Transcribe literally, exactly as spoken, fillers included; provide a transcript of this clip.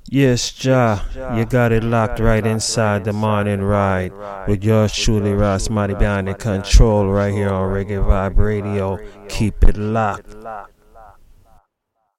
Yes, Ja, you got it locked right inside the morning ride with yours truly, Ross Marty, behind the control right here on Reggae Vibe Radio. Keep it locked.